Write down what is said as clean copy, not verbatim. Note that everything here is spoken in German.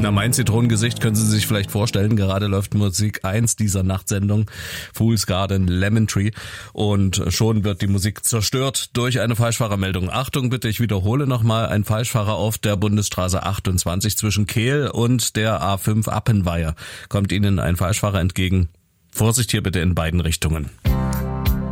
Na, mein Zitronengesicht können Sie sich vielleicht vorstellen. Gerade läuft Musik 1 dieser Nachtsendung, Fool's Garden, Lemon Tree. Und schon wird die Musik zerstört durch eine Falschfahrermeldung. Achtung bitte, ich wiederhole nochmal, ein Falschfahrer auf der Bundesstraße 28 zwischen Kehl und der A5 Appenweier. Kommt Ihnen ein Falschfahrer entgegen? Vorsicht hier bitte in beiden Richtungen.